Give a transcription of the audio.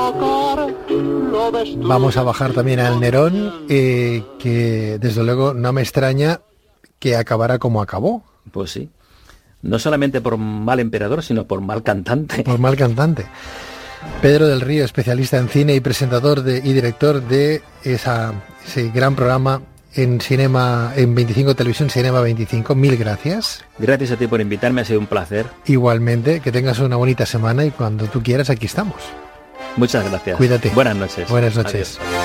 Vamos a bajar también al Nerón, que desde luego no me extraña que acabara como acabó. Pues sí. No solamente por mal emperador, sino por mal cantante. Por mal cantante. Pedro del Río, especialista en cine y presentador y director de ese gran programa en Cinema, en 25 Televisión, Cinema 25. Mil gracias. Gracias a ti por invitarme, ha sido un placer. Igualmente, que tengas una bonita semana y cuando tú quieras aquí estamos. Muchas gracias. Cuídate. Buenas noches. Buenas noches. Adiós.